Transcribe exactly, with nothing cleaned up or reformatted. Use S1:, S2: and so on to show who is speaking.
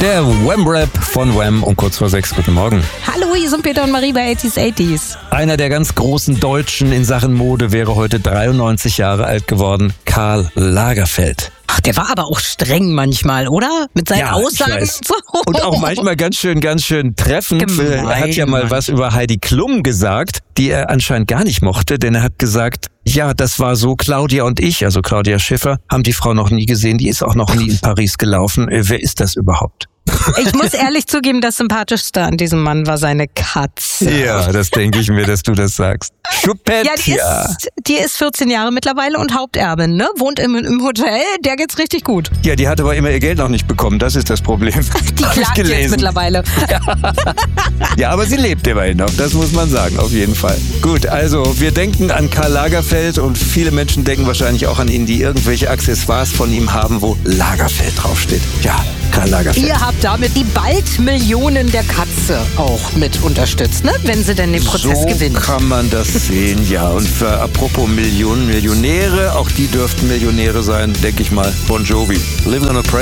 S1: Der Wham-Rap von Wham um kurz vor sechs. Guten Morgen.
S2: Hallo, hier sind Peter und Marie bei eighties eighties.
S1: Einer der ganz großen Deutschen in Sachen Mode wäre heute dreiundneunzig Jahre alt geworden. Karl Lagerfeld.
S2: Ach, der war aber auch streng manchmal, oder? Mit seinen
S1: Ja,
S2: Aussagen
S1: ich weiß.
S2: und so.
S1: Und auch manchmal ganz schön, ganz schön treffend.
S2: Gemein,
S1: Er hat ja mal was über Heidi Klum gesagt, die er anscheinend gar nicht mochte, denn er hat gesagt, ja, das war so, Claudia und ich, also Claudia Schiffer, haben die Frau noch nie gesehen, die ist auch noch nie in Paris gelaufen. Äh, Wer ist das überhaupt?
S2: Ich muss ehrlich zugeben, das Sympathischste an diesem Mann war seine Katze.
S1: Ja, das denke ich mir, dass du das sagst. Schuppetia.
S2: Ja, die ist, die ist vierzehn Jahre mittlerweile und Haupterbin, ne? Wohnt im, im Hotel, der geht's richtig gut.
S1: Ja, die hat aber immer ihr Geld noch nicht bekommen, das ist das Problem.
S2: Die
S1: Hab ich
S2: klagt jetzt
S1: gelesen.
S2: mittlerweile.
S1: Ja, aber sie lebt immerhin noch, das muss man sagen, auf jeden Fall. Gut, also wir denken an Karl Lagerfeld und viele Menschen denken wahrscheinlich auch an ihn, die irgendwelche Accessoires von ihm haben, wo Lagerfeld draufsteht. Ja, Karl Lagerfeld.
S2: Ihr habt damit die bald Millionen der Katze auch mit unterstützt, ne? Wenn sie denn den Prozess
S1: so
S2: gewinnt.
S1: kann man das sehen, ja. Und für, apropos Millionen, Millionäre, auch die dürften Millionäre sein, denke ich mal. Bon Jovi. Living on a Prayer.